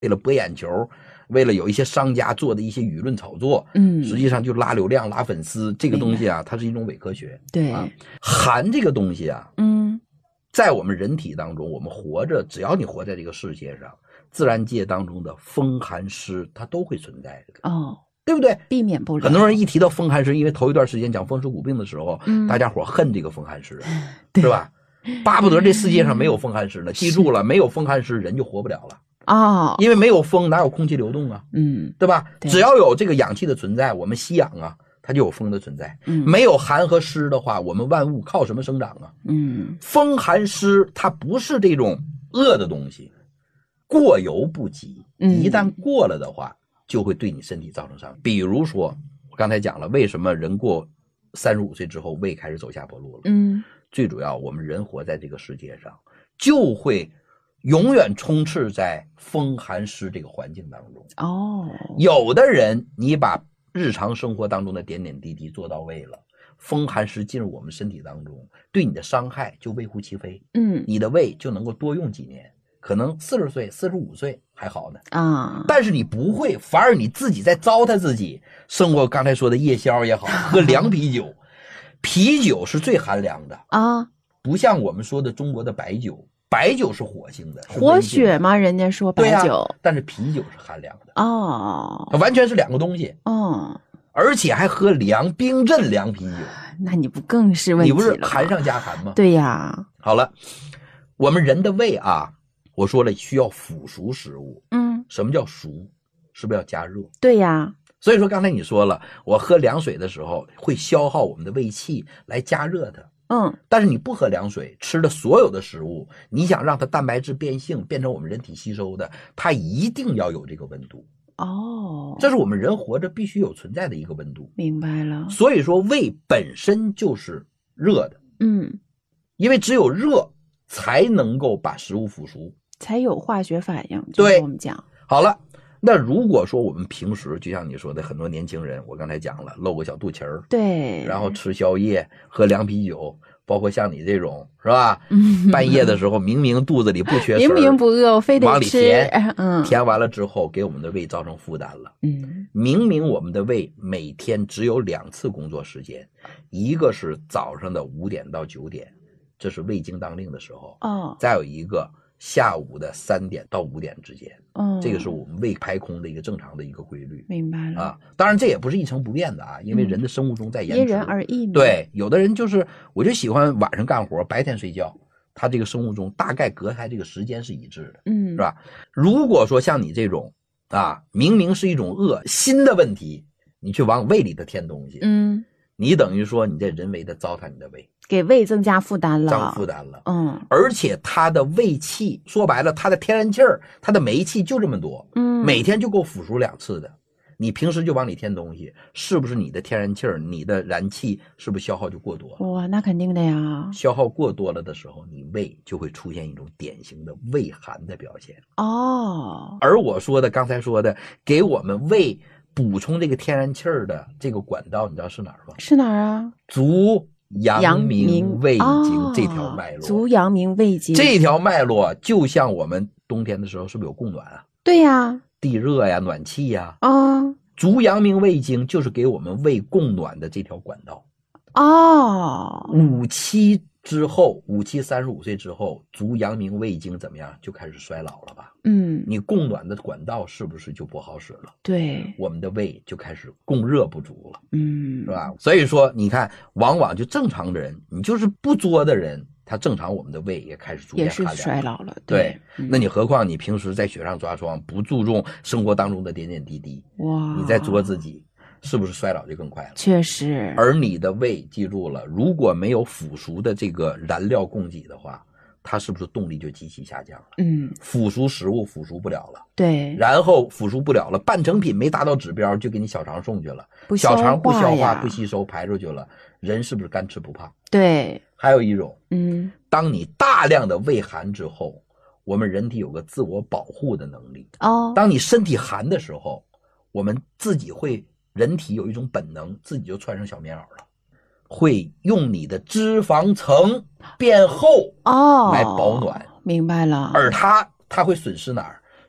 为了博眼球，为了有一些商家做的一些舆论炒作，实际上就拉流量拉粉丝，这个东西啊它是一种伪科学。 对啊，寒这个东西啊在我们人体当中，我们活着，只要你活在这个世界上，自然界当中的风寒湿它都会存在的。对不对？ 避免不了。 很多人一提到风寒湿，因为头一段时间讲风湿骨病的时候，大家伙恨这个风寒湿，是吧？巴不得这世界上没有风寒湿了。记住了，没有风寒湿人就活不了了。因为没有风哪有空气流动啊？对吧？只要有这个氧气的存在，我们吸氧啊，它就有风的存在。没有寒和湿的话，我们万物靠什么生长啊？风寒湿它不是这种恶的东西，过犹不及。一旦过了的话，就会对你身体造成伤害。比如说我刚才讲了，为什么人过35岁之后胃开始走下坡路了？最主要我们人活在这个世界上，就会永远充斥在风寒湿这个环境当中。有的人你把日常生活当中的点点滴滴做到位了，风寒湿进入我们身体当中，对你的伤害就微乎其微。你的胃就能够多用几年，可能40岁45岁还好呢但是你不会，反而你自己在糟蹋自己。生活刚才说的夜宵也好，喝凉啤酒，啤酒是最寒凉的不像我们说的中国的白酒，白酒是火性的， 活血吗？人家说白酒， 但是啤酒是寒凉的完全是两个东西而且还喝凉冰镇凉啤酒， 那你不更是问题了吗？ 你不是寒上加寒吗？ 对呀。 好了，我们人的胃啊，我说了需要腐熟食物。什么叫熟？是不是要加热？ 对呀。 所以说刚才你说了，我喝凉水的时候会消耗我们的胃气来加热它。但是你不喝凉水，吃的所有的食物，你想让它蛋白质变性变成我们人体吸收的，它一定要有这个温度。这是我们人活着必须有存在的一个温度。 明白了。 所以说胃本身就是热的。因为只有热才能够把食物腐熟， 才有化学反应。 对， 我们讲好了。那如果说我们平时就像你说的，很多年轻人，我刚才讲了，露个小肚脐儿， 对， 然后吃宵夜，喝凉啤酒，包括像你这种是吧？半夜的时候明明肚子里不缺食， 明明不饿，我非得吃， 往里填，填完了之后给我们的胃造成负担了。明明我们的胃每天只有2次工作时间，一个是早上的5点到9点，这是胃经当令的时候，再有一个下午的3点到5点之间，这个是我们胃排空的一个正常的一个规律。 明白了当然这也不是一成不变的因为人的生物钟在延迟， 因人而异。 对，有的人就是我就喜欢晚上干活，白天睡觉，他这个生物钟大概隔开这个时间是一致的，是吧？如果说像你这种明明是一种恶心的问题，你去往胃里头添东西，你等于说你在人为的糟蹋你的胃，给胃增加负担了， 而且它的胃气，说白了，它的天然气儿，它的煤气就这么多，每天就够腐熟2次的。你平时就往里添东西，是不是你的天然气儿，你的燃气是不是消耗就过多了？ 哇，那肯定的呀。 消耗过多了的时候，你胃就会出现一种典型的胃寒的表现。而我说的刚才说的，给我们胃补充这个天然气儿的这个管道，你知道是哪儿吗？ 是哪儿啊？ 足阳明胃经这条脉络。 足阳明胃经这条脉络就像我们冬天的时候是不是有供暖啊？ 对呀， 地热呀，暖气呀。足阳明胃经就是给我们胃供暖的这条管道。57之后，57 35岁之后，足阳明胃经怎么样？就开始衰老了吧？你供暖的管道是不是就不好使了？ 对， 我们的胃就开始供热不足了，是吧？所以说，你看，往往就正常的人，你就是不作的人，他正常我们的胃也开始逐渐寒凉， 也是衰老了。 对，那你何况你平时在雪上抓霜，不注重生活当中的点点滴滴，你在作自己。是不是衰老就更快了？ 确实。 而你的胃记住了，如果没有腐熟的这个燃料供给的话，它是不是动力就极其下降了？腐熟食物腐熟不了了， 对， 然后腐熟不了了，半成品没达到指标就给你小肠送去了，小肠不消化不吸收排出去了，人是不是干吃不胖？ 对。 还有一种，当你大量的胃寒之后，我们人体有个自我保护的能力。当你身体寒的时候，我们自己会。人体有一种本能，自己就穿上小棉袄了，会用你的脂肪层变厚来保暖。 明白了。 而它会损失哪儿？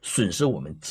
损失我们